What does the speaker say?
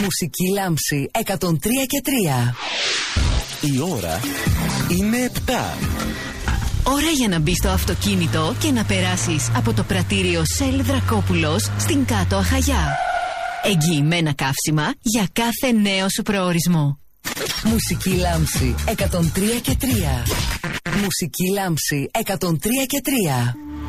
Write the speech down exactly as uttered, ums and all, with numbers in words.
Μουσική λάμψη εκατόν τρία και τρία. Η ώρα είναι επτά. Ώρα για να μπεις στο αυτοκίνητο και να περάσεις από το πρατήριο Shell Δρακόπουλος στην Κάτω Αχαγιά. Εγγυημένα καύσιμα για κάθε νέο σου προορισμό. Μουσική λάμψη εκατόν τρία και τρία. Μουσική λάμψη εκατόν τρία και τρία.